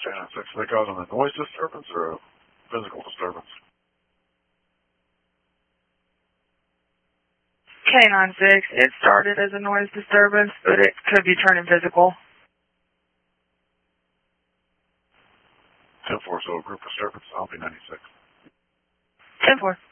K96, are they causing a noise disturbance or a physical disturbance? K96, it started as a noise disturbance, but it could be turning physical. 10-4, so a group disturbance, I'll be 96. 10-4.